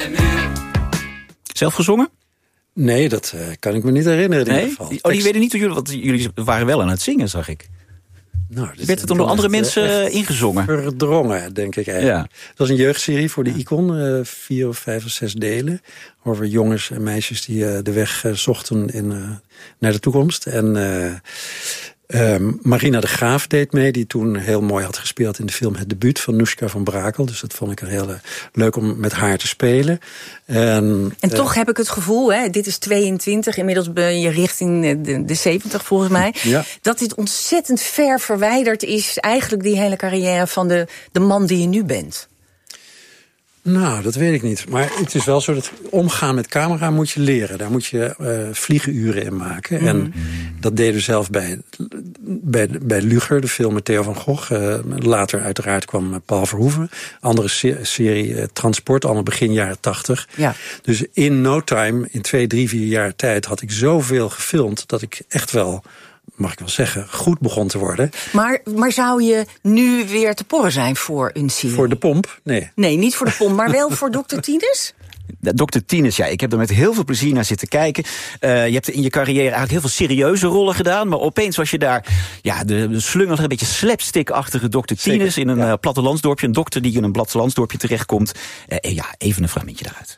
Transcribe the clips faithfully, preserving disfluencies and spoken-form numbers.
Zelf gezongen? Nee, dat uh, kan ik me niet herinneren in nee? ieder geval. Oh, die weten niet hoe jullie, want jullie waren wel aan het zingen, zag ik. Nou, dus werd het dan door andere mensen ingezongen? Verdrongen, denk ik eigenlijk. Ja. Het was een jeugdserie voor de ja. Icon, uh, vier of vijf of zes delen. Over jongens en meisjes die uh, de weg uh, zochten in, uh, naar de toekomst. En uh, uh, Marina de Graaf deed mee, die toen heel mooi had gespeeld in de film Het Debuut van Noeska van Brakel. Dus dat vond ik een heel uh, leuk om met haar te spelen. En, en toch uh, heb ik het gevoel, hè, dit is tweeëntwintig, inmiddels ben je richting de, de zeventig volgens mij, ja. dat dit ontzettend ver verwijderd is, eigenlijk die hele carrière van de, de man die je nu bent. Nou, dat weet ik niet. Maar het is wel zo dat omgaan met camera moet je leren. Daar moet je uh, vliegenuren in maken. Mm. En dat deden we zelf bij, bij, bij Luger, de film met Theo van Gogh. Uh, later uiteraard kwam Paul Verhoeven. Andere se- serie uh, Transport, allemaal begin jaren tachtig. Ja. Dus in no time, in twee, drie, vier jaar tijd, had ik zoveel gefilmd dat ik echt wel, mag ik wel zeggen, goed begon te worden. Maar, maar zou je nu weer te porren zijn voor een serie? Voor de pomp? Nee. Nee, niet voor de pomp, maar wel voor dokter Tinus? dokter Tinus, ja, ik heb er met heel veel plezier naar zitten kijken. Uh, je hebt in je carrière eigenlijk heel veel serieuze rollen gedaan, maar opeens was je daar, ja, de, de slungel, een beetje slapstick-achtige dokter Tinus in een ja. uh, plattelandsdorpje, een dokter die in een plattelandsdorpje terechtkomt. Uh, ja, even een fragmentje daaruit.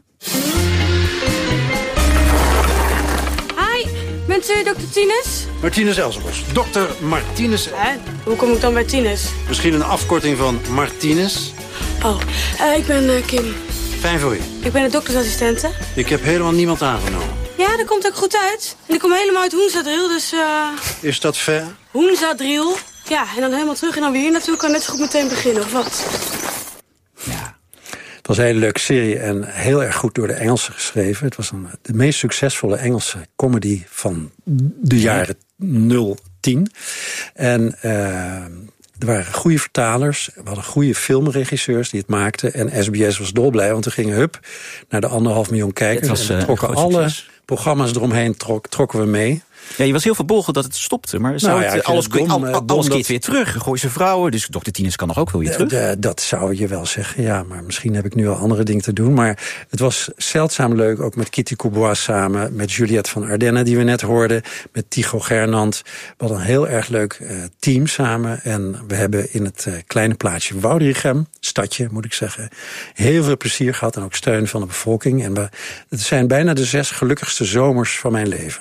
Bent u dokter Tinus? Martinus Elzenbos. dokter Martinus. Hè? Hoe kom ik dan bij Tinus? Misschien een afkorting van Martinus. Oh, uh, ik ben uh, Kim. Fijn voor u. Ik ben de doktersassistente. Ik heb helemaal niemand aangenomen. Ja, dat komt ook goed uit. En ik kom helemaal uit Hoenzadriel, dus... Uh... Is dat ver? Hoenzadriel. Ja, en dan helemaal terug en dan weer hier naartoe. Ik kan net zo goed meteen beginnen, of wat? Ja. Het was een hele leuke serie en heel erg goed door de Engelsen geschreven. Het was een, de meest succesvolle Engelse comedy van de jaren nul tien. En uh, er waren goede vertalers, we hadden goede filmregisseurs die het maakten. En S B S was dolblij, want we gingen hup naar de anderhalf miljoen kijkers. Was, en we trokken uh, alle programma's eromheen, trok, trokken we mee. Ja, je was heel verbolgen dat het stopte, maar zou nou ja, het, alles, dom, al, al, alles keert weer terug. Gooise vrouwen, dus dokter Tinus kan nog ook wel weer terug. De, dat zou je wel zeggen, ja, maar misschien heb ik nu al andere dingen te doen. Maar het was zeldzaam leuk, ook met Kitty Coubois samen, met Juliette van Ardenne die we net hoorden, met Tycho Gernand. We hadden een heel erg leuk uh, team samen en we hebben in het uh, kleine plaatsje Woudrichem, stadje moet ik zeggen, heel veel plezier gehad en ook steun van de bevolking. En we, het zijn bijna de zes gelukkigste zomers van mijn leven.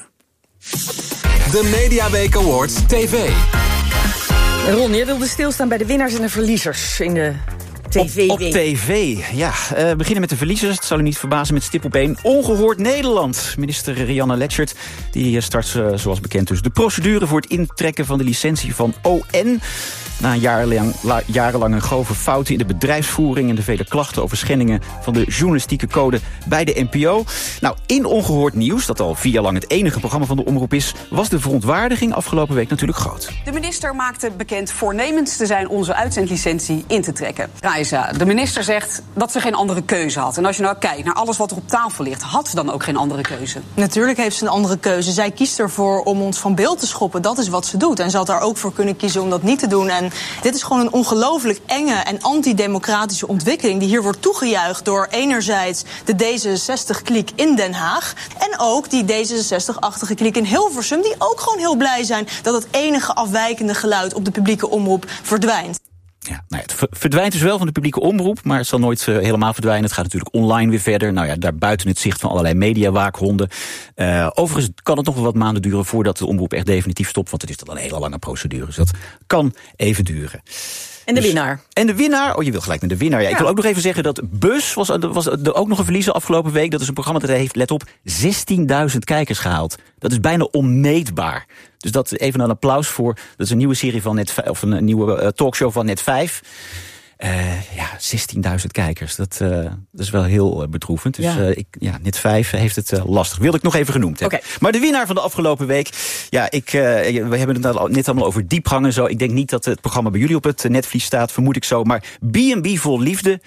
De Mediaweek Awards T V. Ron, je wilde stilstaan bij de winnaars en de verliezers in de tv-week. Op, op tv, ja. Uh, we beginnen met de verliezers. Het zal u niet verbazen met stip op één. Ongehoord Nederland. Minister Rianne Letchert die start, uh, zoals bekend dus, de procedure voor het intrekken van de licentie van O N. Na een jarenlang, la, jarenlange grove fouten in de bedrijfsvoering en de vele klachten over schendingen van de journalistieke code bij de N P O. Nou, in Ongehoord Nieuws, dat al vier jaar lang het enige programma van de omroep is, was de verontwaardiging afgelopen week natuurlijk groot. De minister maakte bekend voornemens te zijn onze uitzendlicentie in te trekken. Raisa, de minister zegt dat ze geen andere keuze had. En als je nou kijkt naar alles wat er op tafel ligt, had ze dan ook geen andere keuze? Natuurlijk heeft ze een andere keuze. Zij kiest ervoor om ons van beeld te schoppen. Dat is wat ze doet. En ze had daar ook voor kunnen kiezen om dat niet te doen. En dit is gewoon een ongelooflijk enge en antidemocratische ontwikkeling die hier wordt toegejuicht door enerzijds de D zesenzestig-kliek in Den Haag en ook die D zesenzestig-achtige kliek in Hilversum, die ook gewoon heel blij zijn dat het enige afwijkende geluid op de publieke omroep verdwijnt. Ja, nou ja, het verdwijnt dus wel van de publieke omroep, maar het zal nooit uh, helemaal verdwijnen. Het gaat natuurlijk online weer verder. Nou ja, daar buiten het zicht van allerlei mediawaakhonden. Uh, overigens kan het nog wel wat maanden duren voordat de omroep echt definitief stopt, want het is dan een hele lange procedure. Dus dat kan even duren. En de dus, winnaar. En de winnaar, oh je wil gelijk naar de winnaar. Ja, ja. Ik wil ook nog even zeggen dat Bus was, was er ook nog een verliezer afgelopen week. Dat is een programma dat heeft, let op, zestienduizend kijkers gehaald. Dat is bijna onmeetbaar. Dus dat even een applaus voor. Dat is een nieuwe serie van Net vijf, of een nieuwe uh, talkshow van Net vijf. Uh, ja, zestienduizend kijkers. Dat, uh, dat is wel heel uh, bedroevend. Dus ja. Uh, ik, ja, Net vijf heeft het uh, lastig. Wilde ik nog even genoemd hebben. Okay. Maar de winnaar van de afgelopen week. Ja, ik, uh, we hebben het net allemaal over diepgang en zo. Ik denk niet dat het programma bij jullie op het netvlies staat, vermoed ik zo. Maar B en B Vol Liefde.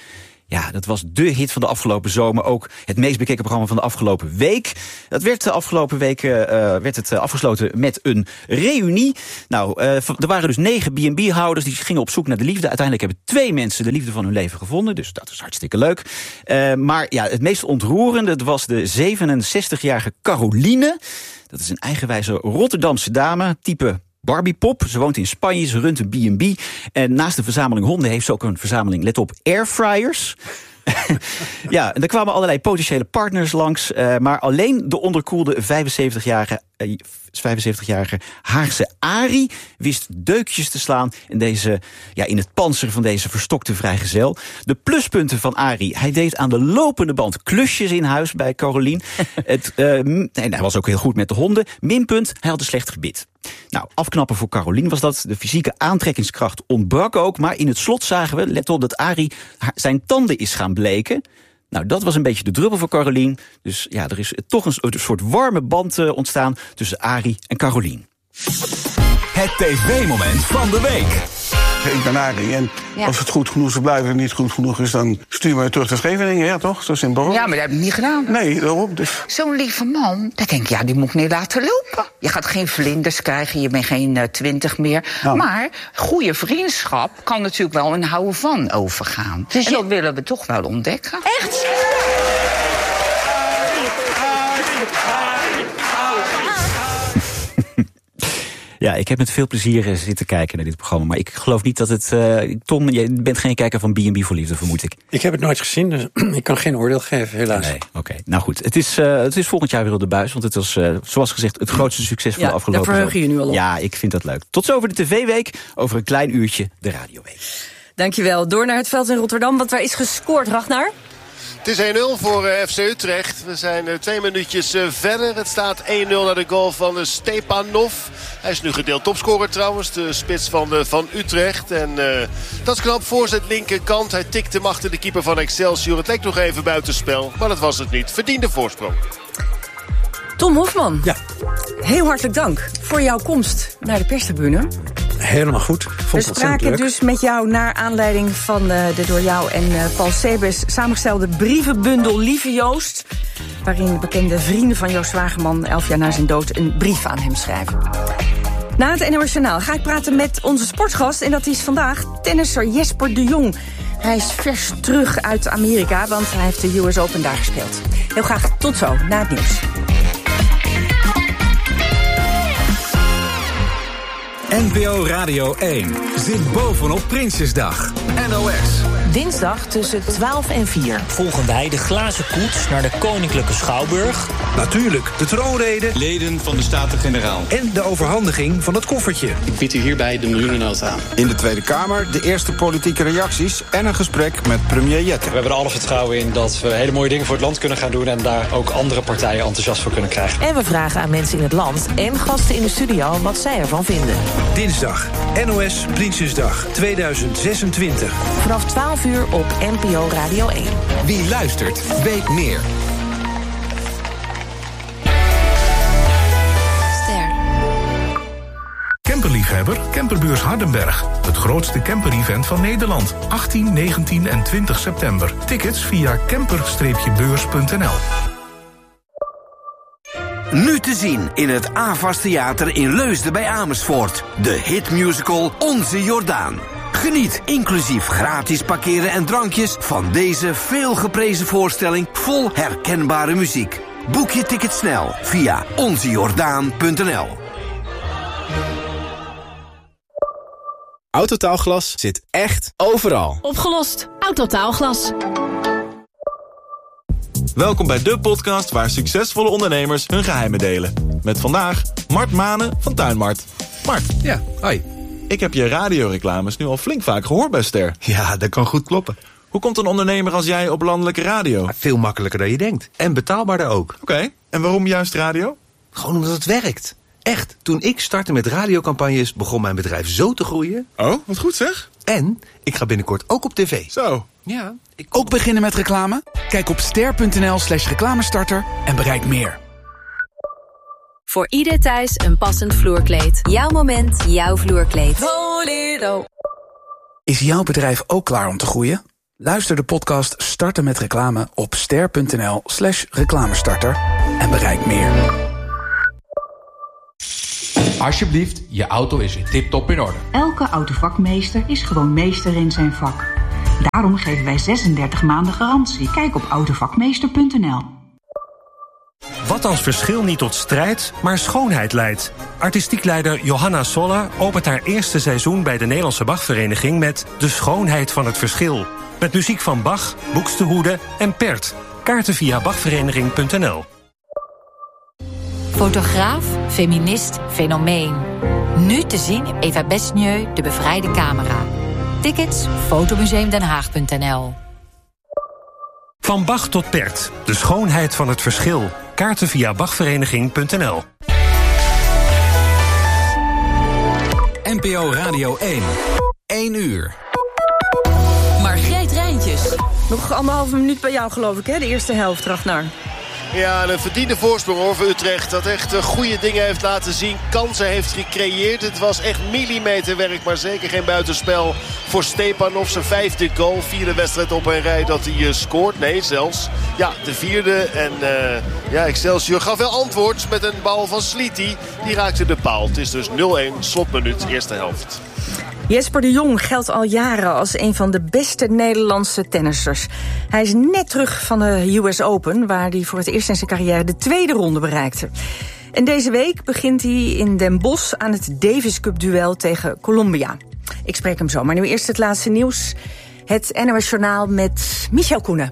Ja, dat was de hit van de afgelopen zomer. Ook het meest bekeken programma van de afgelopen week. Dat werd de afgelopen weken uh, werd het uh, afgesloten met een reunie. Nou, uh, er waren dus negen B en B-houders die gingen op zoek naar de liefde. Uiteindelijk hebben twee mensen de liefde van hun leven gevonden. Dus dat is hartstikke leuk. Uh, maar ja, het meest ontroerende was de zevenenzestigjarige Caroline. Dat is een eigenwijze Rotterdamse dame, type Barbiepop. Ze woont in Spanje, ze runt een B en B. En naast de verzameling honden heeft ze ook een verzameling, let op, airfryers. Ja, en er kwamen allerlei potentiële partners langs. Uh, maar alleen de onderkoelde vijfenzeventigjarige, uh, vijfenzeventigjarige Haagse Arie wist deukjes te slaan in, deze, ja, in het pantser van deze verstokte vrijgezel. De pluspunten van Arie: hij deed aan de lopende band klusjes in huis bij Carolien. Het, uh, nee, hij was ook heel goed met de honden. Minpunt, hij had een slecht gebit. Nou, afknappen voor Carolien was dat. De fysieke aantrekkingskracht ontbrak ook. Maar in het slot zagen we, let op, dat Arie zijn tanden is gaan bleken. Nou, dat was een beetje de druppel voor Carolien. Dus ja, er is toch een, een soort warme band uh, ontstaan tussen Arie en Carolien. Het tv-moment van de week. Ik ben Arie en ja. Als het goed genoeg is blijven en niet goed genoeg is, dan stuur me terug naar Scheveningen, ja toch? Zo simpel. Ja, maar dat heb ik niet gedaan. Nee, daarom dus. Zo'n lieve man, dan denk ik, ja, die moet ik niet laten lopen. Je gaat geen vlinders krijgen, je bent geen uh, twintig meer. Ja. Maar goede vriendschap kan natuurlijk wel een houden van overgaan. Dus en dat je... willen we toch wel ontdekken. Echt? Ja, ik heb met veel plezier zitten kijken naar dit programma. Maar ik geloof niet dat het... Uh, Tom, je bent geen kijker van B en B voor Liefde, vermoed ik. Ik heb het nooit gezien, dus ik kan geen oordeel geven, helaas. Nee, oké. Okay. Nou goed, het is, uh, het is volgend jaar weer op de buis. Want het was, uh, zoals gezegd, het grootste succes van ja, de afgelopen daar verheug je je nu al op. Ja, ik vind dat leuk. Tot zover de tv-week. Over een klein uurtje de radioweek. Dankjewel. Door naar het veld in Rotterdam, want daar is gescoord, Ragnar. Het is één nul voor uh, F C Utrecht. We zijn uh, twee minuutjes uh, verder. Het staat één nul naar de goal van uh, Stepanov. Hij is nu gedeeld topscorer trouwens. De spits van, uh, van Utrecht. En uh, dat is knap. Voorzet linkerkant. Hij tikt hem achter de keeper van Excelsior. Het leek nog even buitenspel. Maar dat was het niet. Verdiende voorsprong. Tom Hofman. Ja. Heel hartelijk dank voor jouw komst naar de perstribune. Helemaal goed. Vond We spraken dus met jou naar aanleiding van uh, de door jou en uh, Paul Sebes samengestelde brievenbundel Lieve Joost, waarin de bekende vrienden van Joost Zwageman elf jaar na zijn dood een brief aan hem schrijven. Na het N O S Journaal ga ik praten met onze sportgast en dat is vandaag tennisser Jesper de Jong. Hij is vers terug uit Amerika, want hij heeft de U S Open daar gespeeld. Heel graag tot zo, na het nieuws. N P O Radio één zit bovenop Prinsjesdag. N O S. Dinsdag tussen twaalf en vier volgen wij de glazen koets naar de Koninklijke Schouwburg. Natuurlijk de troonrede. Leden van de Staten-Generaal. En de overhandiging van het koffertje. Ik bied u hierbij de miljoenennota aan. In de Tweede Kamer de eerste politieke reacties en een gesprek met premier Jetten. We hebben er alle vertrouwen in dat we hele mooie dingen voor het land kunnen gaan doen en daar ook andere partijen enthousiast voor kunnen krijgen. En we vragen aan mensen in het land en gasten in de studio wat zij ervan vinden. Dinsdag, N O S Prinsjesdag tweeduizend zesentwintig. Vanaf twaalf uur op N P O Radio één. Wie luistert, weet meer. Ster. Camperliefhebber, Camperbeurs Hardenberg. Het grootste camper-event van Nederland. achttien, negentien en twintig september. Tickets via camper beurs punt n l. Nu te zien in het AVAS Theater in Leusden bij Amersfoort. De hitmusical Onze Jordaan. Geniet inclusief gratis parkeren en drankjes van deze veelgeprezen voorstelling vol herkenbare muziek. Boek je ticket snel via onze jordaan punt n l. Autotaalglas zit echt overal. Opgelost. Autotaalglas. Welkom bij de podcast waar succesvolle ondernemers hun geheimen delen. Met vandaag Mart Manen van Tuinmart. Mart. Ja, hoi. Ik heb je radioreclames nu al flink vaak gehoord bij Ster. Ja, dat kan goed kloppen. Hoe komt een ondernemer als jij op landelijke radio? Veel makkelijker dan je denkt. En betaalbaarder ook. Oké, okay. En waarom juist radio? Gewoon omdat het werkt. Echt, toen ik startte met radiocampagnes begon mijn bedrijf zo te groeien. Oh, wat goed zeg. En ik ga binnenkort ook op tv. Zo. Ja. Ik... Ook beginnen met reclame? Kijk op ster.nl slash reclamestarter en bereik meer. Voor ieder thuis een passend vloerkleed. Jouw moment, jouw vloerkleed. Is jouw bedrijf ook klaar om te groeien? Luister de podcast Starten met Reclame op ster.nl slash reclamestarter en bereik meer. Alsjeblieft, je auto is weer tip-top in orde. Elke autovakmeester is gewoon meester in zijn vak. Daarom geven wij zesendertig maanden garantie. Kijk op autovakmeester punt n l. Wat als verschil niet tot strijd, maar schoonheid leidt? Artistiek leider Johanna Soller opent haar eerste seizoen bij de Nederlandse Bachvereniging met De Schoonheid van het Verschil. Met muziek van Bach, Buxtehude en Pert. Kaarten via bachvereniging punt n l. Fotograaf, feminist, fenomeen. Nu te zien in Eva Besnieu, De Bevrijde Camera. Tickets, fotomuseum den haag punt n l. Van Bach tot Pert, De Schoonheid van het Verschil. Kaarten via bachvereniging punt n l. N P O Radio één. één uur. Margreet Rijntjes. Nog anderhalve minuut bij jou, geloof ik, hè? De eerste helft, Ragnar. Ja, een verdiende voorsprong hoor voor Utrecht. Dat echt goede dingen heeft laten zien. Kansen heeft gecreëerd. Het was echt millimeterwerk, maar zeker geen buitenspel voor Stepanov. Zijn vijfde goal, vierde wedstrijd op een rij dat hij uh, scoort. Nee, zelfs. Ja, de vierde. En uh, ja, Excelsior gaf wel antwoord met een bal van Sliti. Die raakte de paal. Het is dus nul-een, slotminuut, eerste helft. Jesper de Jong geldt al jaren als een van de beste Nederlandse tennissers. Hij is net terug van de U S Open, waar hij voor het eerst in zijn carrière de tweede ronde bereikte. En deze week begint hij in Den Bosch aan het Davis Cup duel tegen Colombia. Ik spreek hem zo, maar nu eerst het laatste nieuws. Het N O S Journaal met Michel Koenen.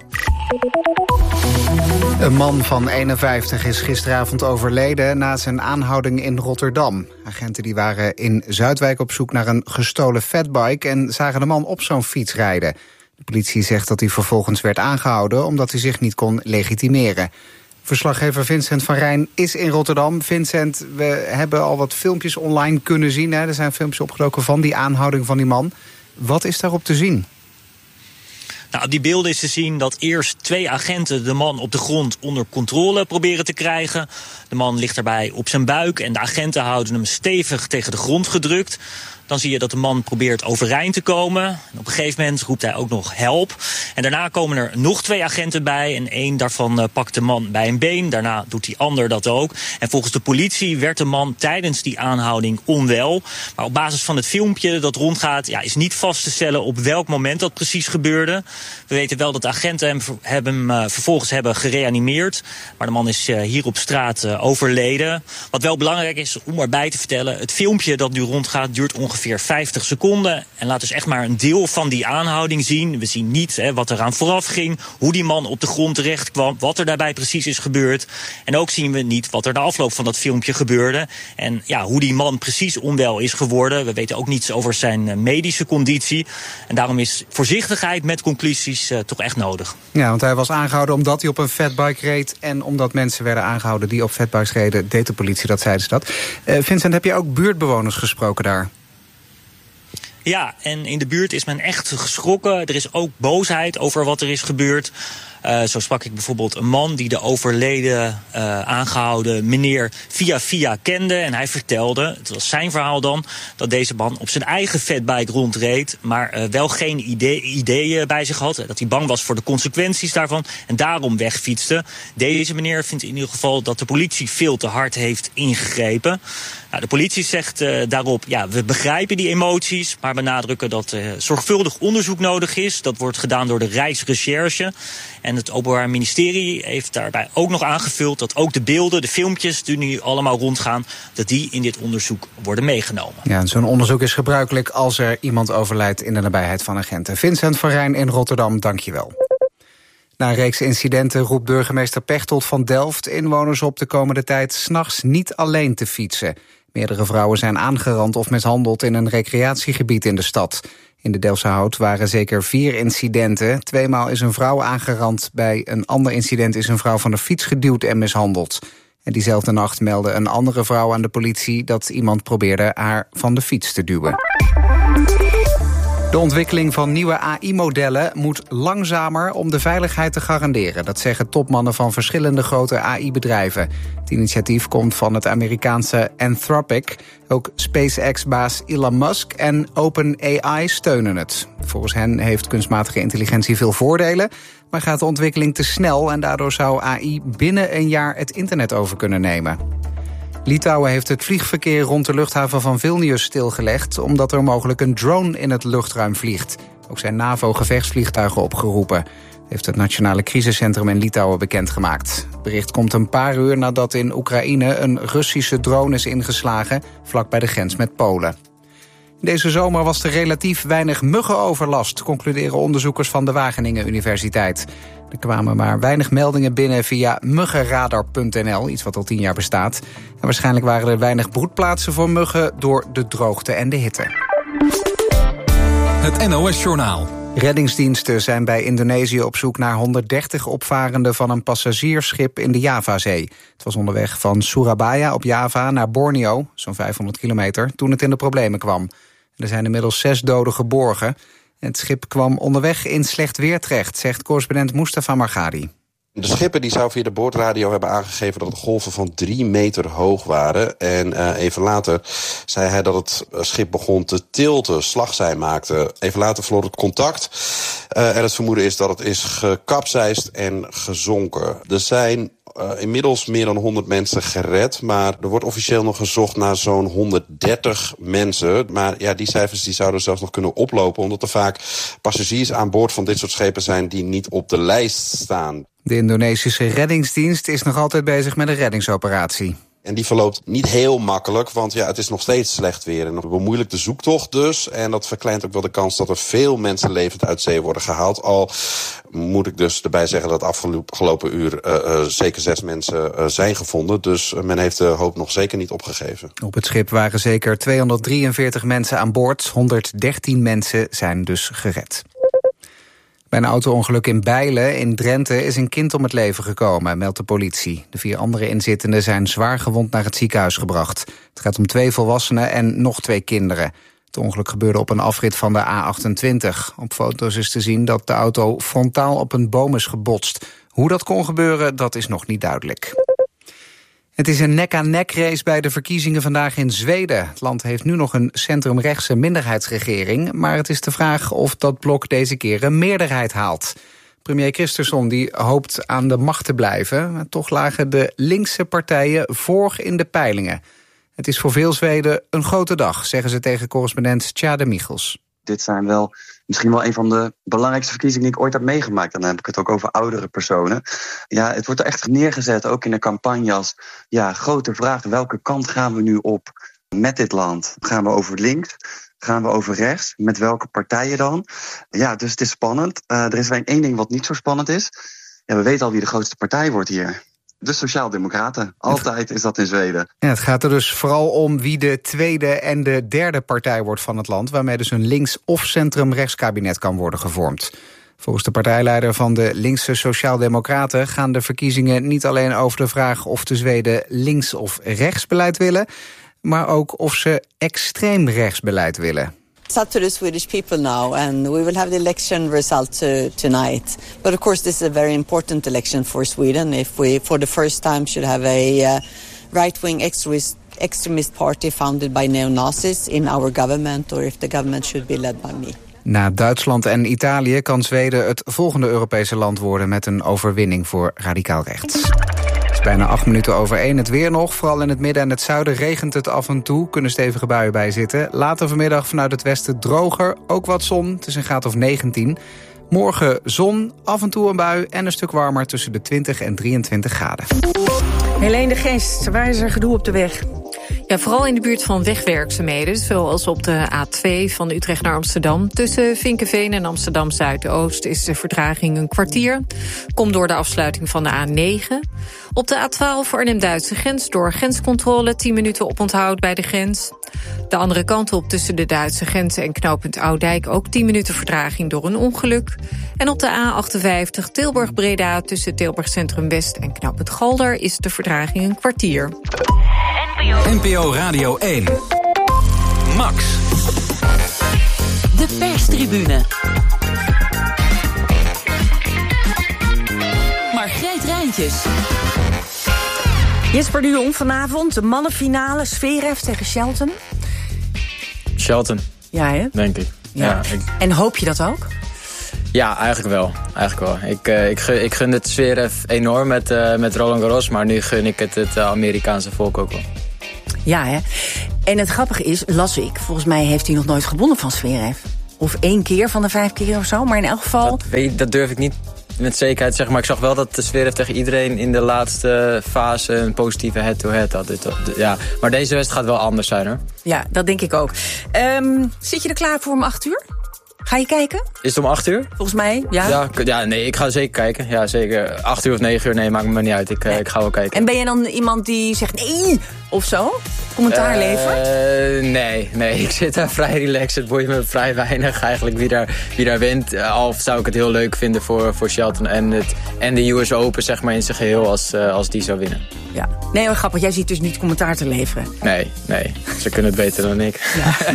Een man van eenenvijftig is gisteravond overleden na zijn aanhouding in Rotterdam. Agenten die waren in Zuidwijk op zoek naar een gestolen fatbike en zagen de man op zo'n fiets rijden. De politie zegt dat hij vervolgens werd aangehouden omdat hij zich niet kon legitimeren. Verslaggever Vincent van Rijn is in Rotterdam. Vincent, we hebben al wat filmpjes online kunnen zien. Hè? Er zijn filmpjes opgedoken van die aanhouding van die man. Wat is daarop te zien? Nou, op die beelden is te zien dat eerst twee agenten de man op de grond onder controle proberen te krijgen. De man ligt daarbij op zijn buik en de agenten houden hem stevig tegen de grond gedrukt. Dan zie je dat de man probeert overeind te komen. En op een gegeven moment roept hij ook nog help. En daarna komen er nog twee agenten bij. En één daarvan uh, pakt de man bij een been. Daarna doet die ander dat ook. En volgens de politie werd de man tijdens die aanhouding onwel. Maar op basis van het filmpje dat rondgaat, ja, is niet vast te stellen op welk moment dat precies gebeurde. We weten wel dat de agenten hem, hebben hem uh, vervolgens hebben gereanimeerd. Maar de man is uh, hier op straat uh, overleden. Wat wel belangrijk is om erbij te vertellen, het filmpje dat nu rondgaat duurt ongeveer ongeveer vijftig seconden. En laat dus echt maar een deel van die aanhouding zien. We zien niet hè, wat eraan vooraf ging, hoe die man op de grond terecht kwam, wat er daarbij precies is gebeurd. En ook zien we niet wat er na afloop van dat filmpje gebeurde. En ja, hoe die man precies onwel is geworden. We weten ook niets over zijn medische conditie. En daarom is voorzichtigheid met conclusies uh, toch echt nodig. Ja, want hij was aangehouden omdat hij op een fatbike reed. En omdat mensen werden aangehouden die op fatbikes reden, deed de politie dat, zeiden ze dat. Uh, Vincent, heb je ook buurtbewoners gesproken daar? Ja, en in de buurt is men echt geschrokken. Er is ook boosheid over wat er is gebeurd. Uh, zo sprak ik bijvoorbeeld een man die de overleden uh, aangehouden meneer via via kende. En hij vertelde, het was zijn verhaal dan, dat deze man op zijn eigen fatbike rondreed, maar uh, wel geen idee, ideeën bij zich had. Dat hij bang was voor de consequenties daarvan en daarom wegfietste. Deze meneer vindt in ieder geval dat de politie veel te hard heeft ingegrepen. Nou, de politie zegt uh, daarop, ja, we begrijpen die emoties, maar benadrukken dat uh, zorgvuldig onderzoek nodig is. Dat wordt gedaan door de Rijksrecherche. En het Openbaar Ministerie heeft daarbij ook nog aangevuld dat ook de beelden, de filmpjes die nu allemaal rondgaan, dat die in dit onderzoek worden meegenomen. Ja, zo'n onderzoek is gebruikelijk als er iemand overlijdt in de nabijheid van agenten. Vincent van Rijn in Rotterdam, dank je wel. Na een reeks incidenten roept burgemeester Pechtold van Delft inwoners op de komende tijd 's nachts niet alleen te fietsen. Meerdere vrouwen zijn aangerand of mishandeld in een recreatiegebied in de stad. In de Delftse Hout waren zeker vier incidenten. Tweemaal is een vrouw aangerand. Bij een ander incident is een vrouw van de fiets geduwd en mishandeld. En diezelfde nacht meldde een andere vrouw aan de politie dat iemand probeerde haar van de fiets te duwen. De ontwikkeling van nieuwe A I-modellen moet langzamer om de veiligheid te garanderen. Dat zeggen topmannen van verschillende grote A I-bedrijven. Het initiatief komt van het Amerikaanse Anthropic. Ook SpaceX-baas Elon Musk en OpenAI steunen het. Volgens hen heeft kunstmatige intelligentie veel voordelen, maar gaat de ontwikkeling te snel en daardoor zou A I binnen een jaar het internet over kunnen nemen. Litouwen heeft het vliegverkeer rond de luchthaven van Vilnius stilgelegd, omdat er mogelijk een drone in het luchtruim vliegt. Ook zijn NAVO-gevechtsvliegtuigen opgeroepen, heeft het Nationale Crisiscentrum in Litouwen bekendgemaakt. Het bericht komt een paar uur nadat in Oekraïne een Russische drone is ingeslagen, vlak bij de grens met Polen. Deze zomer was er relatief weinig muggenoverlast, concluderen onderzoekers van de Wageningen Universiteit. Er kwamen maar weinig meldingen binnen via muggenradar punt n l, iets wat al tien jaar bestaat. En waarschijnlijk waren er weinig broedplaatsen voor muggen door de droogte en de hitte. Het N O S-journaal. Reddingsdiensten zijn bij Indonesië op zoek naar honderddertig opvarenden van een passagiersschip in de Javazee. Het was onderweg van Surabaya op Java naar Borneo, zo'n vijfhonderd kilometer, toen het in de problemen kwam. Er zijn inmiddels zes doden geborgen. Het schip kwam onderweg in slecht weer terecht, zegt correspondent Mustafa Margadi. De schipper die zou via de boordradio hebben aangegeven dat de golven van drie meter hoog waren. En uh, even later zei hij dat het schip begon te tilten, slagzij maakte. Even later verloor het contact. Uh, en het vermoeden is dat het is gekapseist en gezonken. Er zijn Uh, inmiddels meer dan honderd mensen gered, maar er wordt officieel nog gezocht naar zo'n honderddertig mensen. Maar ja, die cijfers die zouden zelfs nog kunnen oplopen, omdat er vaak passagiers aan boord van dit soort schepen zijn die niet op de lijst staan. De Indonesische reddingsdienst is nog altijd bezig met een reddingsoperatie. En die verloopt niet heel makkelijk, want ja, het is nog steeds slecht weer. En nog bemoeilijk de zoektocht dus. En dat verkleint ook wel de kans dat er veel mensen levend uit zee worden gehaald. Al moet ik dus erbij zeggen dat afgelopen uur uh, uh, zeker zes mensen uh, zijn gevonden. Dus uh, men heeft de hoop nog zeker niet opgegeven. Op het schip waren zeker tweehonderddrieënveertig mensen aan boord. honderddertien mensen zijn dus gered. Bij een auto-ongeluk in Bijlen in Drenthe is een kind om het leven gekomen, meldt de politie. De vier andere inzittenden zijn zwaar gewond naar het ziekenhuis gebracht. Het gaat om twee volwassenen en nog twee kinderen. Het ongeluk gebeurde op een afrit van de A achtentwintig. Op foto's is te zien dat de auto frontaal op een boom is gebotst. Hoe dat kon gebeuren, dat is nog niet duidelijk. Het is een nek-aan-nek race bij de verkiezingen vandaag in Zweden. Het land heeft nu nog een centrumrechtse minderheidsregering, maar het is de vraag of dat blok deze keer een meerderheid haalt. Premier Kristersson die hoopt aan de macht te blijven, maar toch lagen de linkse partijen voor in de peilingen. Het is voor veel Zweden een grote dag, zeggen ze tegen correspondent Tjade Michels. Dit zijn wel misschien wel een van de belangrijkste verkiezingen die ik ooit heb meegemaakt. En dan heb ik het ook over oudere personen. Ja, het wordt er echt neergezet, ook in de campagne, als ja, grote vraag: welke kant gaan we nu op met dit land? Gaan we over links? Gaan we over rechts? Met welke partijen dan? Ja, dus het is spannend. Uh, er is alleen één ding wat niet zo spannend is. Ja, we weten al wie de grootste partij wordt hier. De Sociaaldemocraten. Altijd is dat in Zweden. Ja, het gaat er dus vooral om wie de tweede en de derde partij wordt van het land, waarmee dus een links- of centrum-rechtskabinet kan worden gevormd. Volgens de partijleider van de linkse Sociaaldemocraten gaan de verkiezingen niet alleen over de vraag of de Zweden links- of rechtsbeleid willen, maar ook of ze extreem rechtsbeleid willen. It's up to the Swedish people now, and we will have the election result uh, tonight. But of course, this is a very important election for Sweden. If we, for the first time, should have a uh, right-wing extremist, extremist party founded by neo-Nazis in our government, or if the government should be led by me. Na Duitsland en Italië kan Zweden het volgende Europese land worden met een overwinning voor radicaal rechts. Bijna acht minuten over één. Het weer nog. Vooral in het midden en het zuiden regent het af en toe. Kunnen stevige buien bij zitten. Later vanmiddag vanuit het westen droger. Ook wat zon. Het is een graad of negentien. Morgen zon, af en toe een bui en een stuk warmer tussen de twintig en drieëntwintig graden. Helene de Geest, waar is er gedoe op de weg? Ja, vooral in de buurt van wegwerkzaamheden, zoals op de A twee van Utrecht naar Amsterdam. Tussen Vinkeveen en Amsterdam Zuidoost is de vertraging een kwartier. Komt door de afsluiting van de A negen. Op de A twaalf voor Arnhem-Duitse grens door grenscontrole tien minuten oponthoud bij de grens. De andere kant op tussen de Duitse grens en knooppunt Oudijk ook tien minuten vertraging door een ongeluk. En op de A achtenvijftig Tilburg-Breda tussen Tilburg Centrum West en knooppunt Galder is de vertraging een kwartier. N P O Radio één. Max. De perstribune. Margreet Rijntjes. Jesper de Jong vanavond, de mannenfinale, Zverev tegen Shelton. Shelton. Ja, hè? Denk ik. Ja. Ja, ik... En hoop je dat ook? Ja, eigenlijk wel. Eigenlijk wel. Ik, uh, ik, gun, ik gun het Zverev enorm met, uh, met Roland Garros, maar nu gun ik het het uh, Amerikaanse volk ook wel. Ja, hè? En het grappige is, las ik, volgens mij heeft hij nog nooit gewonnen van Zverev. Of één keer van de vijf keer of zo, maar in elk geval... Dat, weet, dat durf ik niet met zekerheid te zeggen, maar ik zag wel dat de Zverev tegen iedereen in de laatste fase een positieve head-to-head had. Dit, ja. Maar deze wedstrijd gaat wel anders zijn, hoor. Ja, dat denk ik ook. Um, zit je er klaar voor om acht uur? Ga je kijken? Is het om acht uur? Volgens mij, ja. Ja, ja nee, ik ga zeker kijken. Ja, zeker. Acht uur of negen uur, nee, maakt me niet uit. Ik, nee. ik ga wel kijken. En ben je dan iemand die zegt nee of zo? Commentaar uh, levert? Nee, nee, ik zit daar vrij relaxed. Het boeit me vrij weinig eigenlijk wie daar, wie daar wint. Uh, al zou ik het heel leuk vinden voor, voor Shelton en, het, en de U S Open zeg maar in zijn geheel als, uh, als die zou winnen. Ja. Nee, maar grappig. Jij ziet dus niet commentaar te leveren. Nee, nee. Ze kunnen het beter dan ik. Ja.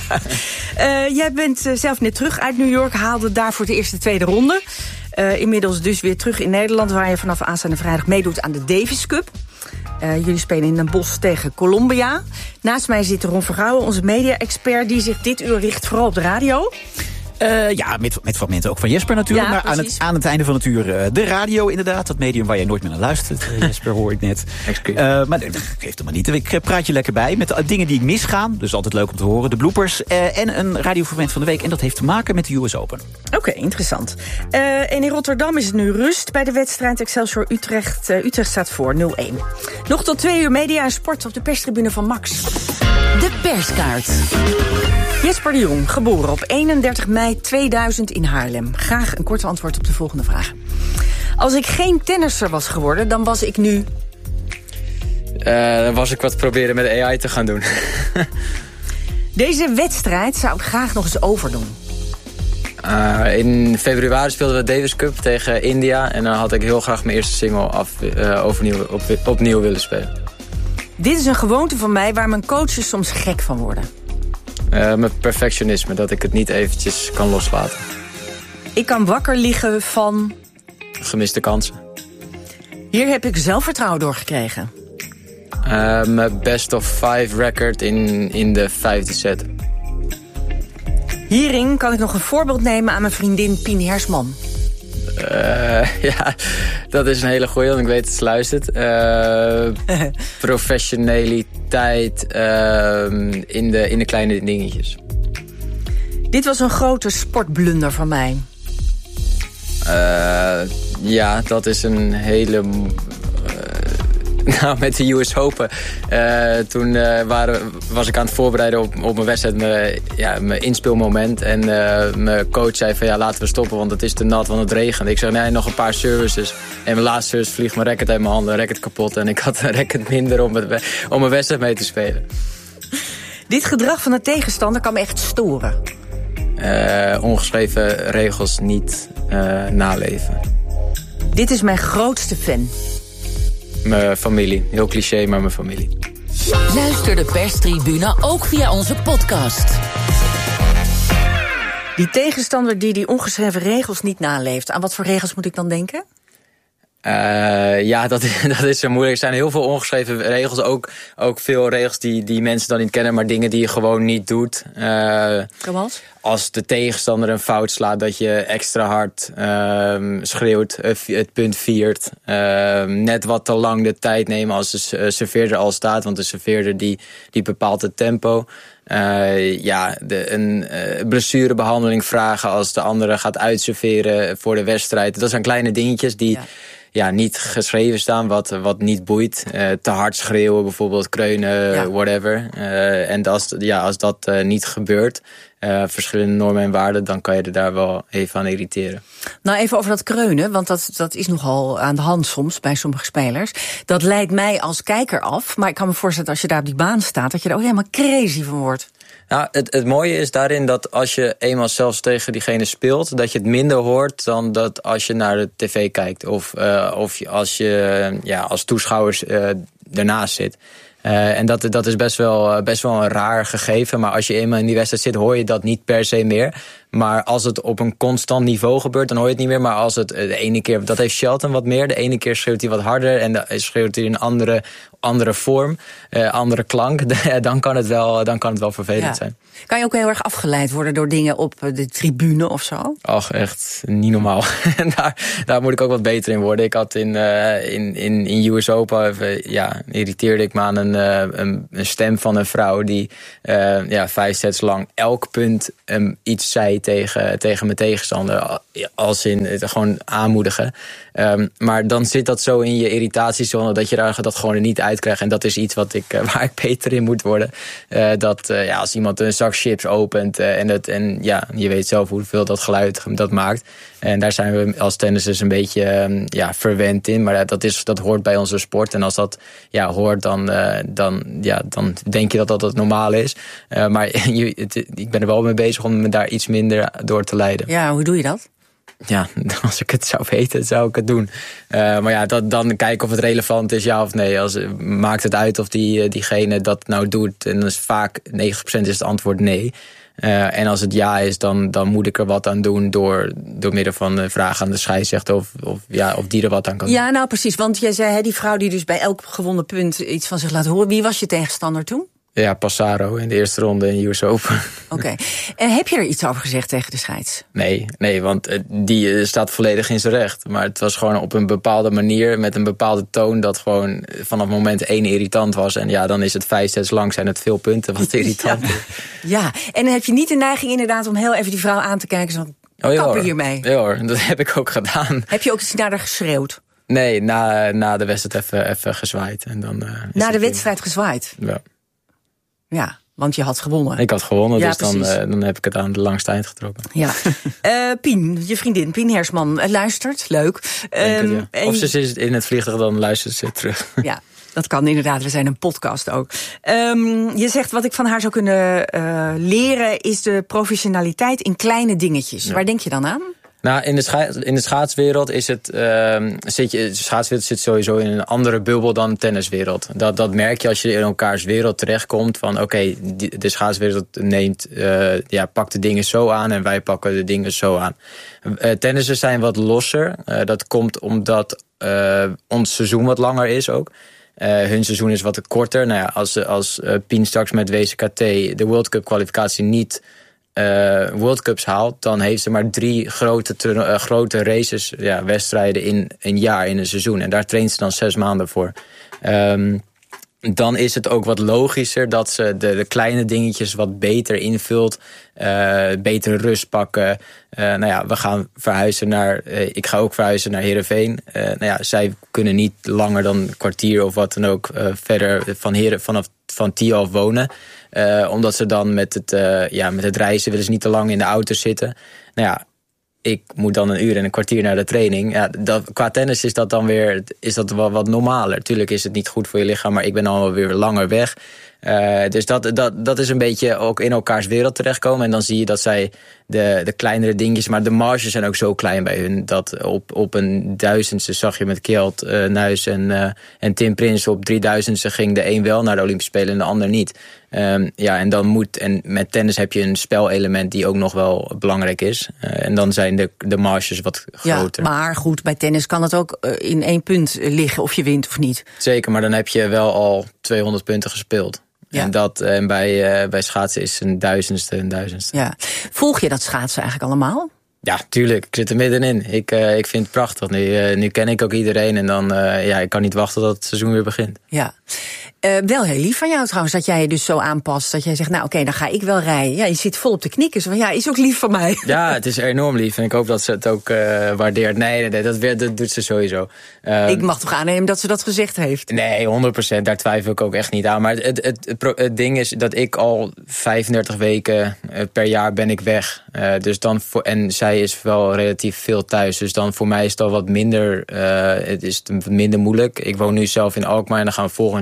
uh, jij bent uh, zelf net terug uit New York. Haalde daar voor de eerste tweede ronde. Uh, inmiddels dus weer terug in Nederland, waar je vanaf aanstaande vrijdag meedoet aan de Davis Cup. Uh, jullie spelen in Den Bosch tegen Colombia. Naast mij zit Ron Vergouwen, onze media-expert, die zich dit uur richt vooral op de radio. Uh, ja, met, met fragmenten ook van Jesper natuurlijk. Ja, maar aan het, aan het einde van het uur uh, de radio inderdaad. Dat medium waar jij nooit meer naar luistert. Uh, Jesper hoor ik net. Uh, maar dat geeft hem maar niet. Ik praat je lekker bij met de dingen die misgaan. Dus altijd leuk om te horen. De bloopers uh, en een radiofragment van de week. En dat heeft te maken met de U S Open. Oké, okay, interessant. Uh, en in Rotterdam is het nu rust bij de wedstrijd Excelsior Utrecht. Uh, Utrecht staat voor nul een. Nog tot twee uur media en sport op de perstribune van Max. De perskaart. Jesper de Jong, geboren op eenendertig mei tweeduizend in Haarlem. Graag een korte antwoord op de volgende vraag. Als ik geen tennisser was geworden, dan was ik nu... Uh, dan was ik wat proberen met A I te gaan doen. Deze wedstrijd zou ik graag nog eens overdoen. Uh, in februari speelden we de Davis Cup tegen India. En dan had ik heel graag mijn eerste single af, uh, overnieuw, op, opnieuw willen spelen. Dit is een gewoonte van mij waar mijn coaches soms gek van worden. Uh, mijn perfectionisme, dat ik het niet eventjes kan loslaten. Ik kan wakker liggen van... gemiste kansen. Hier heb ik zelfvertrouwen door gekregen. Uh, mijn best of five record in, in de vijfde set. Hierin kan ik nog een voorbeeld nemen aan mijn vriendin Pien Hersman. Uh, ja, dat is een hele goeie, want ik weet dat ze luistert. Uh, professionaliteit uh, in, de, in de kleine dingetjes. Dit was een grote sportblunder van mij. Uh, ja, dat is een hele... Nou, met de U S Open. Uh, toen uh, waren, was ik aan het voorbereiden op, op mijn wedstrijd, mijn, ja, mijn inspeelmoment. En uh, mijn coach zei van ja, laten we stoppen, want het is te nat, want het regent. Ik zei nee, nog een paar services. En mijn laatste service vliegt mijn racket uit mijn handen, racket kapot. En ik had een racket minder om, het, om mijn wedstrijd mee te spelen. Dit gedrag van de tegenstander kan me echt storen. Uh, ongeschreven regels niet uh, naleven. Dit is mijn grootste fan. Mijn familie. Heel cliché, maar mijn familie. Luister de perstribune ook via onze podcast. Die tegenstander die die ongeschreven regels niet naleeft, aan wat voor regels moet ik dan denken? Uh, ja, dat, dat is zo moeilijk. Er zijn heel veel ongeschreven regels. Ook, ook veel regels die, die mensen dan niet kennen, maar dingen die je gewoon niet doet. Uh, Zoals? Als de tegenstander een fout slaat, dat je extra hard uh, schreeuwt, het punt viert. Uh, net wat te lang de tijd nemen als de serveerder al staat, want de serveerder die, die bepaalt het tempo. Uh, ja, de, een uh, blessurebehandeling vragen als de andere gaat uitserveren voor de wedstrijd. Dat zijn kleine dingetjes die... Ja. Ja, niet geschreven staan, wat, wat niet boeit. Uh, te hard schreeuwen, bijvoorbeeld kreunen, ja. whatever. Uh, en als, ja, als dat uh, niet gebeurt, uh, verschillende normen en waarden, dan kan je er daar wel even aan irriteren. Nou, even over dat kreunen, want dat, dat is nogal aan de hand soms bij sommige spelers. Dat leidt mij als kijker af, maar ik kan me voorstellen dat als je daar op die baan staat, dat je er ook helemaal crazy van wordt. Nou, het, het mooie is daarin dat als je eenmaal zelfs tegen diegene speelt, dat je het minder hoort dan dat als je naar de tv kijkt. Of, uh, of als je ja, als toeschouwer uh, ernaast zit. Uh, en dat, dat is best wel, best wel een raar gegeven. Maar als je eenmaal in die wedstrijd zit, hoor je dat niet per se meer. Maar als het op een constant niveau gebeurt, dan hoor je het niet meer. Maar als het de ene keer, dat heeft Shelton wat meer. De ene keer schreeuwt hij wat harder en dan schreeuwt hij in een andere, andere vorm, uh, andere klank. Dan kan het wel, dan kan het wel vervelend ja. zijn. Kan je ook heel erg afgeleid worden door dingen op de tribune of zo? Ach, echt niet normaal. daar, daar moet ik ook wat beter in worden. Ik had in, uh, in, in, in U S Open, even, ja, irriteerde ik me aan een, uh, een, een stem van een vrouw die uh, ja, vijf sets lang elk punt um, iets zei tegen, tegen mijn tegenstander. Als in het gewoon aanmoedigen. Um, maar dan zit dat zo in je irritatiezone dat je daar dat gewoon er niet uitkrijgt. En dat is iets wat ik, uh, waar ik beter in moet worden. Uh, dat uh, ja, als iemand een zak chips opent uh, en, het, en ja, je weet zelf hoeveel dat geluid dat maakt. En daar zijn we als tennissers een beetje um, ja, verwend in. Maar dat, is, dat hoort bij onze sport. En als dat ja, hoort, dan, uh, dan, ja, dan denk je dat dat het normaal is. Uh, maar je, het, ik ben er wel mee bezig om me daar iets minder door te leiden. Ja, hoe doe je dat? Ja, als ik het zou weten, zou ik het doen. Uh, maar ja, dat, dan kijken of het relevant is, ja of nee. Als, maakt het uit of die, diegene dat nou doet? En dan is vaak negentig procent is het antwoord nee. Uh, en als het ja is, dan, dan moet ik er wat aan doen door, door middel van de vraag aan de scheidsrechter of, of, ja, of die er wat aan kan doen. Ja, nou precies, want jij zei, hè, die vrouw die dus bij elk gewonnen punt iets van zich laat horen. Wie was je tegenstander toen? Ja, Passaro in de eerste ronde in U S Open. Oké. Okay. En heb je er iets over gezegd tegen de scheids? Nee, nee, want die staat volledig in zijn recht. Maar het was gewoon op een bepaalde manier, met een bepaalde toon, dat gewoon vanaf moment één irritant was. En ja, dan is het vijf sets lang, zijn het veel punten wat irritant is. Ja. ja, en dan heb je niet de neiging inderdaad om heel even die vrouw aan te kijken. Zo, oh, ja, kappen hiermee. Ja hoor, dat heb ik ook gedaan. Heb je ook eens naar haar geschreeuwd? Nee, na, na de wedstrijd even, even gezwaaid. En dan, uh, na de wedstrijd in... gezwaaid? Ja. Ja, want je had gewonnen. Ik had gewonnen, ja, dus dan, uh, dan heb ik het aan de langste eind getrokken. Ja. uh, Pien, je vriendin, Pien Hersman, uh, luistert. Leuk. Um, het, ja. Of ze zit in het vliegtuig, dan luistert ze terug. Ja, dat kan inderdaad. We zijn een podcast ook. Um, je zegt, wat ik van haar zou kunnen uh, leren, is de professionaliteit in kleine dingetjes. Ja. Waar denk je dan aan? Nou, in de, scha- in de schaatswereld is het, uh, zit je, de schaatswereld zit sowieso in een andere bubbel dan de tenniswereld. Dat, dat merk je als je in elkaars wereld terechtkomt. Van oké, okay, de schaatswereld neemt, uh, ja, pakt de dingen zo aan en wij pakken de dingen zo aan. Uh, tennissers zijn wat losser. Uh, dat komt omdat uh, ons seizoen wat langer is ook. Uh, hun seizoen is wat korter. Nou ja, als, als uh, Pien straks met W C K T de World Cup kwalificatie niet Uh, World Cups haalt, dan heeft ze maar drie grote, uh, grote races, ja, wedstrijden in een jaar, in een seizoen. En daar traint ze dan zes maanden voor. Um, dan is het ook wat logischer dat ze de, de kleine dingetjes wat beter invult. Uh, betere rust pakken. Uh, nou ja, we gaan verhuizen naar... Uh, ik ga ook verhuizen naar Heerenveen. Uh, nou ja, zij kunnen niet langer dan een kwartier of wat dan ook uh, verder van Heeren, vanaf van Tialf wonen. Uh, omdat ze dan met het, uh, ja, met het reizen willen ze niet te lang in de auto zitten. Nou ja, ik moet dan een uur en een kwartier naar de training. Ja, dat, qua tennis is dat dan weer is dat wel wat normaler. Tuurlijk is het niet goed voor je lichaam, maar ik ben dan wel weer langer weg. Uh, dus dat, dat, dat is een beetje ook in elkaars wereld terechtkomen. En dan zie je dat zij de, de kleinere dingetjes... maar de marges zijn ook zo klein bij hun... dat op, op een duizendste zag je met Kjeld, uh, Nuis en, uh, en Tim Prins... op drieduizendste ging de een wel naar de Olympische Spelen en de ander niet. Um, ja, en dan moet... en met tennis heb je een spelelement die ook nog wel belangrijk is. Uh, en dan zijn de, de marges wat groter. Ja, maar goed, bij tennis kan het ook uh, in één punt liggen of je wint of niet. Zeker, maar dan heb je wel al tweehonderd punten gespeeld. Ja. En, dat, en bij, uh, bij schaatsen is een duizendste een duizendste. Ja. Volg je dat schaatsen eigenlijk allemaal? Ja, tuurlijk. Ik zit er middenin. Ik, uh, ik vind het prachtig. Nu, uh, nu ken ik ook iedereen. En dan, uh, ja, ik kan niet wachten tot het seizoen weer begint. Ja. Uh, wel heel lief van jou trouwens, dat jij je dus zo aanpast. Dat jij zegt, nou oké, okay, dan ga ik wel rijden. Ja, je zit vol op de knikken. Zo van, ja, is ook lief van mij. Ja, het is enorm lief. En ik hoop dat ze het ook uh, waardeert. Nee, nee, dat, dat doet ze sowieso. Uh, ik mag toch aannemen dat ze dat gezegd heeft? Nee, honderd procent. Daar twijfel ik ook echt niet aan. Maar het, het, het, het, het ding is dat ik al vijfendertig weken per jaar ben ik weg. Uh, dus dan voor, en zij is wel relatief veel thuis. Dus dan voor mij is het al wat minder, uh, het is minder moeilijk. Ik woon nu zelf in Alkmaar en dan gaan we volgend jaar gaan we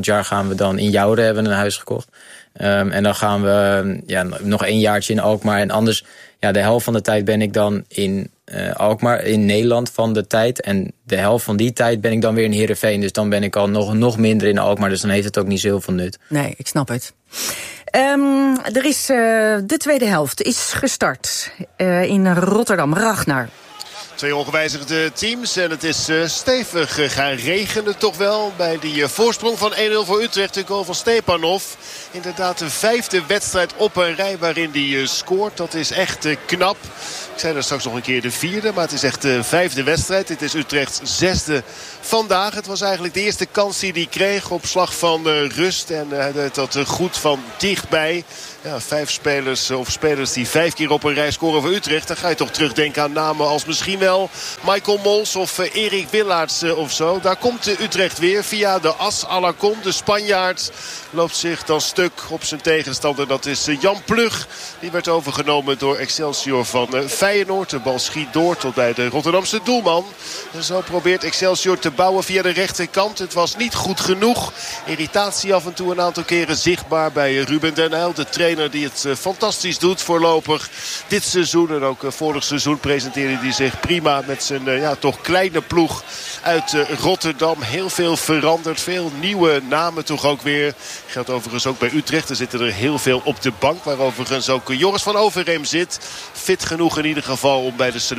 we dan in Jouden hebben we een huis gekocht. Um, en dan gaan we ja, nog een jaartje in Alkmaar. En anders, ja, de helft van de tijd ben ik dan in uh, Alkmaar, in Nederland van de tijd. En de helft van die tijd ben ik dan weer in Heerenveen. Dus dan ben ik al nog, nog minder in Alkmaar. Dus dan heeft het ook niet zo heel veel nut. Nee, ik snap het. Um, er is uh, de tweede helft is gestart uh, in Rotterdam. Ragnar. Twee ongewijzigde teams en het is uh, stevig uh, gaan regenen toch wel. Bij die uh, voorsprong van één nul voor Utrecht. De goal van Stepanov. Inderdaad de vijfde wedstrijd op een rij waarin hij uh, scoort. Dat is echt uh, knap. Ik zei er straks nog een keer de vierde. Maar het is echt de vijfde wedstrijd. Dit is Utrechts zesde vandaag. Het was eigenlijk de eerste kans die hij kreeg op slag van uh, rust. En hij uh, deed dat uh, goed van dichtbij. Ja, vijf spelers of spelers die vijf keer op een rij scoren voor Utrecht. Dan ga je toch terugdenken aan namen als misschien wel Michael Mols of uh, Erik Willaerts uh, of zo. Daar komt uh, Utrecht weer via de as Alarcon. De Spanjaard loopt zich dan stuk op zijn tegenstander. Dat is uh, Jan Plug. Die werd overgenomen door Excelsior van uh, Feyenoord. De bal schiet door tot bij de Rotterdamse doelman. En zo probeert Excelsior te bouwen via de rechterkant. Het was niet goed genoeg. Irritatie af en toe een aantal keren zichtbaar bij uh, Ruben den Uyl. De trainer die het uh, fantastisch doet voorlopig dit seizoen. En ook uh, vorig seizoen presenteerde hij zich prima met zijn uh, ja, toch kleine ploeg uit uh, Rotterdam. Heel veel veranderd. Veel nieuwe namen toch ook weer. Geldt overigens ook bij Utrecht. Er zitten er heel veel op de bank. Waar overigens ook Joris van Overheem zit. Fit genoeg in ieder geval om bij de selectie